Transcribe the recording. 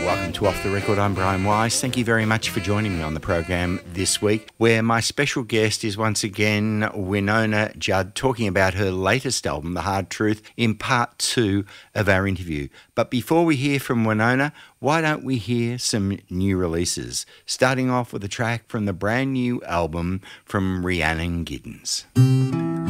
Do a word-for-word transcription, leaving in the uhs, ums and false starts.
Welcome to Off the Record. I'm Brian Wise. Thank you very much for joining me on the program this week, where my special guest is once again Wynona Judd, talking about her latest album, The Hard Truth, in part two of our interview. But before we hear from Wynona, why don't we hear some new releases, starting off with a track from the brand new album from Rhiannon Giddens.